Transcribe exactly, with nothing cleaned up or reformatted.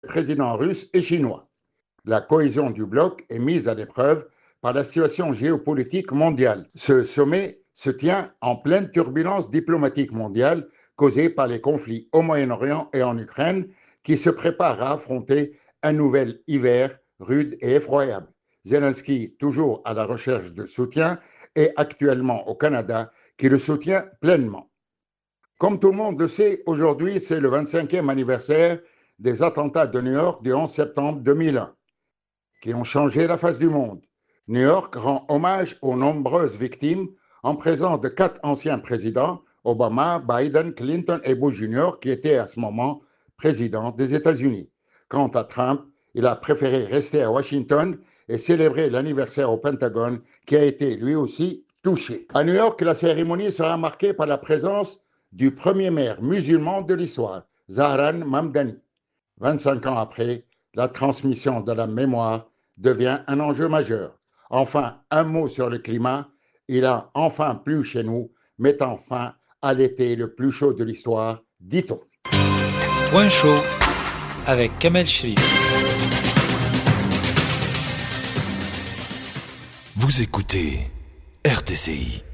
présidents russes et chinois. La cohésion du bloc est mise à l'épreuve par la situation géopolitique mondiale. Ce sommet se tient en pleine turbulence diplomatique mondiale causée par les conflits au Moyen-Orient et en Ukraine qui se préparent à affronter un nouvel hiver rude et effroyable. Zelensky, toujours à la recherche de soutien, est actuellement au Canada qui le soutient pleinement. Comme tout le monde le sait, aujourd'hui, c'est le vingt-cinquième anniversaire des attentats de New York du onze septembre deux mille un, qui ont changé la face du monde. New York rend hommage aux nombreuses victimes en présence de quatre anciens présidents, Obama, Biden, Clinton et Bush junior, qui étaient à ce moment présidents des États-Unis. Quant à Trump, il a préféré rester à Washington et célébrer l'anniversaire au Pentagone, qui a été lui aussi touché. À New York, la cérémonie sera marquée par la présence du premier maire musulman de l'histoire, Zahran Mamdani. vingt-cinq ans après, la transmission de la mémoire devient un enjeu majeur. Enfin, un mot sur le climat. Il a enfin plu chez nous, mettant fin à l'été le plus chaud de l'histoire, dit-on. Point chaud avec Kamel Shrif. Vous écoutez R T C I.